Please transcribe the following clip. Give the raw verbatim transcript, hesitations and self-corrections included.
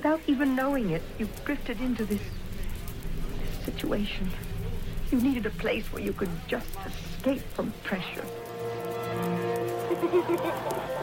Without even knowing it, you drifted into this, this situation. You needed a place where you could just escape from pressure.